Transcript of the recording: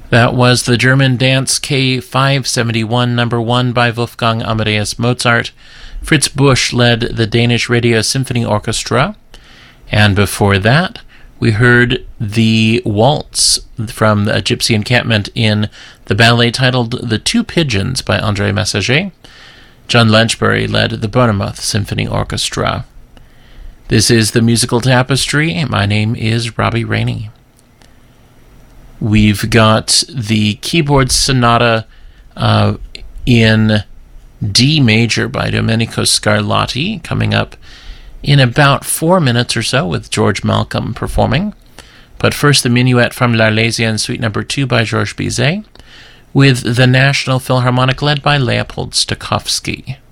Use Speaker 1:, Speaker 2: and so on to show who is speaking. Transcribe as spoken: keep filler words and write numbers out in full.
Speaker 1: That was the German Dance K five seventy-one, number one by Wolfgang Amadeus Mozart. Fritz Busch led the Danish Radio Symphony Orchestra. And before that, we heard the waltz from a gypsy encampment in the ballet titled The Two Pigeons by André Messager. John Ledgbury led the Bournemouth Symphony Orchestra. This is the Musical Tapestry. My name is Robbie Rainey. We've got the keyboard sonata uh, in D major by Domenico Scarlatti coming up in about four minutes or so with George Malcolm performing. But first, the Minuet from L'Arlésienne, Suite Number two by Georges Bizet, with the National Philharmonic led by Leopold Stokowski.